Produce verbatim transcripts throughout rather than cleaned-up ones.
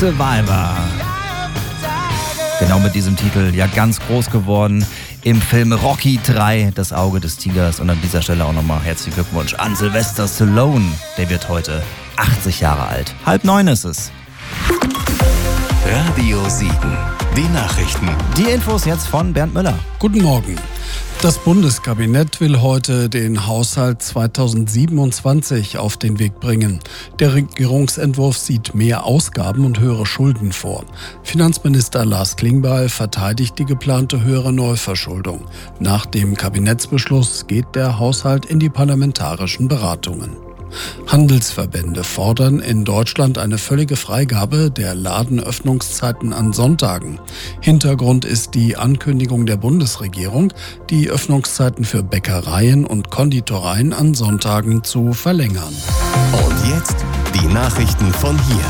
Survivor. Genau mit diesem Titel ja ganz groß geworden im Film Rocky drei, das Auge des Tigers. Und an dieser Stelle auch nochmal herzlichen Glückwunsch an Sylvester Stallone. Der wird heute achtzig Jahre alt. Halb neun ist es. Radio Siegen. Die Nachrichten. Die Infos jetzt von Bernd Müller. Guten Morgen. Das Bundeskabinett will heute den Haushalt zweitausendsiebenundzwanzig auf den Weg bringen. Der Regierungsentwurf sieht mehr Ausgaben und höhere Schulden vor. Finanzminister Lars Klingbeil verteidigt die geplante höhere Neuverschuldung. Nach dem Kabinettsbeschluss geht der Haushalt in die parlamentarischen Beratungen. Handelsverbände fordern in Deutschland eine völlige Freigabe der Ladenöffnungszeiten an Sonntagen. Hintergrund ist die Ankündigung der Bundesregierung, die Öffnungszeiten für Bäckereien und Konditoreien an Sonntagen zu verlängern. Und jetzt die Nachrichten von hier.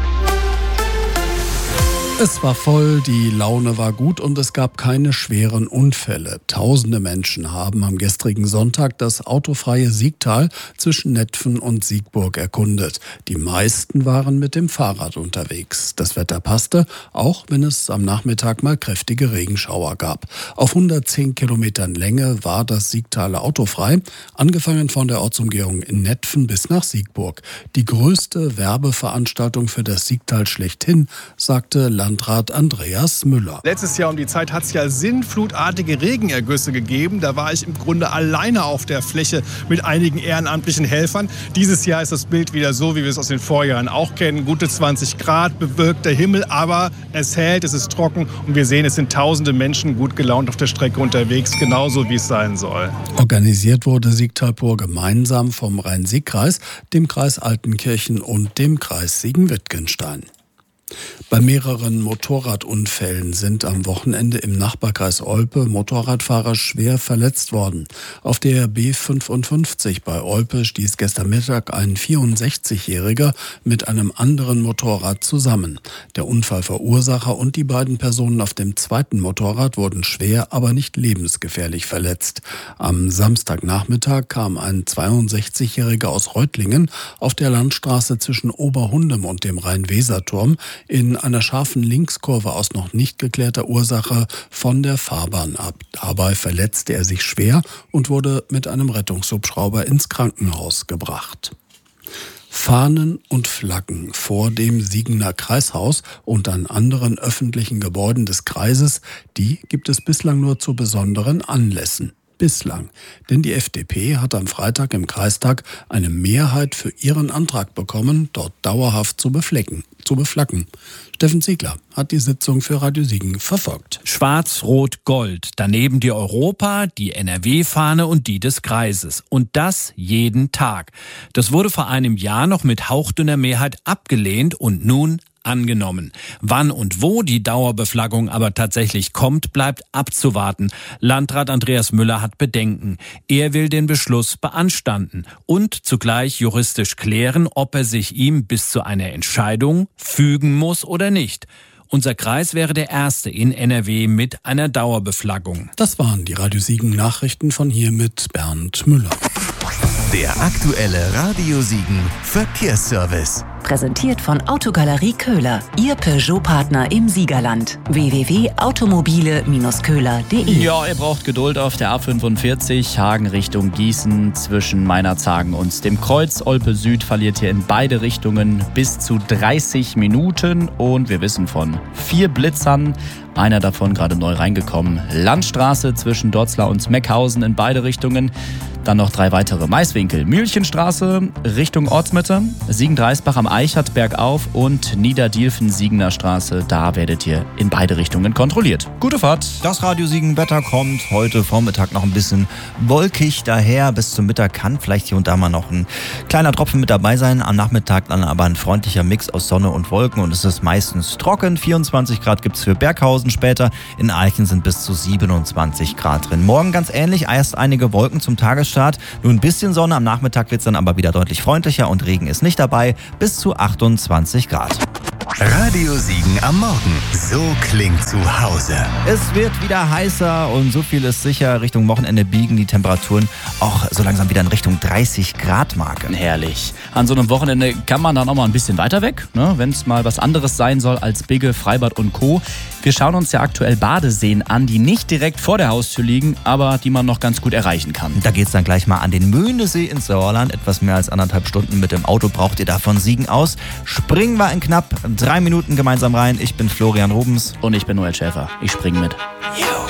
Es war voll, die Laune war gut und es gab keine schweren Unfälle. Tausende Menschen haben am gestrigen Sonntag das autofreie Siegtal zwischen Netphen und Siegburg erkundet. Die meisten waren mit dem Fahrrad unterwegs. Das Wetter passte, auch wenn es am Nachmittag mal kräftige Regenschauer gab. Auf hundertzehn Kilometern Länge war das Siegtal autofrei, angefangen von der Ortsumgehung in Netphen bis nach Siegburg. Die größte Werbeveranstaltung für das Siegtal schlechthin, sagte Landrat Andreas Müller. Letztes Jahr um die Zeit hat es ja sinnflutartige Regenergüsse gegeben. Da war ich im Grunde alleine auf der Fläche mit einigen ehrenamtlichen Helfern. Dieses Jahr ist das Bild wieder so, wie wir es aus den Vorjahren auch kennen. Gute zwanzig Grad, bewölkter Himmel, aber es hält, es ist trocken und wir sehen, es sind tausende Menschen gut gelaunt auf der Strecke unterwegs, genauso wie es sein soll. Organisiert wurde Siegtalpur gemeinsam vom Rhein-Sieg-Kreis, dem Kreis Altenkirchen und dem Kreis Siegen-Wittgenstein. Bei mehreren Motorradunfällen sind am Wochenende im Nachbarkreis Olpe Motorradfahrer schwer verletzt worden. Auf der B fünfundfünfzig bei Olpe stieß gestern Mittag ein vierundsechzigjähriger mit einem anderen Motorrad zusammen. Der Unfallverursacher und die beiden Personen auf dem zweiten Motorrad wurden schwer, aber nicht lebensgefährlich verletzt. Am Samstagnachmittag kam ein zweiundsechzigjähriger aus Reutlingen auf der Landstraße zwischen Oberhundem und dem Rhein-Weser-Turm in einer scharfen Linkskurve aus noch nicht geklärter Ursache von der Fahrbahn ab. Dabei verletzte er sich schwer und wurde mit einem Rettungshubschrauber ins Krankenhaus gebracht. Fahnen und Flaggen vor dem Siegener Kreishaus und an anderen öffentlichen Gebäuden des Kreises, die gibt es bislang nur zu besonderen Anlässen. Bislang. Denn die F D P hat am Freitag im Kreistag eine Mehrheit für ihren Antrag bekommen, dort dauerhaft zu beflecken, zu beflaggen. Steffen Ziegler hat die Sitzung für Radio Siegen verfolgt. Schwarz, Rot, Gold. Daneben die Europa, die N R W-Fahne und die des Kreises. Und das jeden Tag. Das wurde vor einem Jahr noch mit hauchdünner Mehrheit abgelehnt und nun angenommen. Wann und wo die Dauerbeflaggung aber tatsächlich kommt, bleibt abzuwarten. Landrat Andreas Müller hat Bedenken. Er will den Beschluss beanstanden und zugleich juristisch klären, ob er sich ihm bis zu einer Entscheidung fügen muss oder nicht. Unser Kreis wäre der erste in N R W mit einer Dauerbeflaggung. Das waren die Radio Siegen Nachrichten von hier mit Bernd Müller. Der aktuelle Radio Siegen Verkehrsservice. Präsentiert von Autogalerie Köhler, Ihr Peugeot-Partner im Siegerland. w w w punkt automobile Bindestrich köhler punkt de. Ja, ihr braucht Geduld auf der A fünfundvierzig, Hagen Richtung Gießen, zwischen Meinerzhagen und dem Kreuz. Olpe Süd verliert hier in beide Richtungen bis zu dreißig Minuten und wir wissen von vier Blitzern. Einer davon gerade neu reingekommen. Landstraße zwischen Dotzlar und Meckhausen in beide Richtungen. Dann noch drei weitere Maiswinkel. Mühlchenstraße Richtung Ortsmitte. Siegen-Dreisbach am Eichert bergauf und Niederdielfen-Siegener Straße. Da werdet ihr in beide Richtungen kontrolliert. Gute Fahrt. Das Radio Siegen Wetter kommt heute Vormittag noch ein bisschen wolkig daher. Bis zum Mittag kann vielleicht hier und da mal noch ein kleiner Tropfen mit dabei sein. Am Nachmittag dann aber ein freundlicher Mix aus Sonne und Wolken und es ist meistens trocken. vierundzwanzig Grad gibt's für Berghausen später. In Eichen sind bis zu siebenundzwanzig Grad drin. Morgen ganz ähnlich. Erst einige Wolken zum Tagesstart. Nur ein bisschen Sonne. Am Nachmittag wird es dann aber wieder deutlich freundlicher und Regen ist nicht dabei. Bis zu achtundzwanzig Grad. Radio Siegen am Morgen. So klingt zu Hause. Es wird wieder heißer und so viel ist sicher. Richtung Wochenende biegen die Temperaturen auch so langsam wieder in Richtung dreißig Grad Marke. Herrlich. An so einem Wochenende kann man dann auch mal ein bisschen weiter weg, ne? Wenn es mal was anderes sein soll als Bigge, Freibad und Co. Wir schauen uns ja aktuell Badeseen an, die nicht direkt vor der Haustür liegen, aber die man noch ganz gut erreichen kann. Da geht's dann gleich mal an den Möhnesee ins Sauerland. Etwas mehr als anderthalb Stunden mit dem Auto braucht ihr da von Siegen aus. Springen wir in knapp drei Minuten gemeinsam rein. Ich bin Florian Rubens. Und ich bin Noel Schäfer. Ich spring mit. Jo.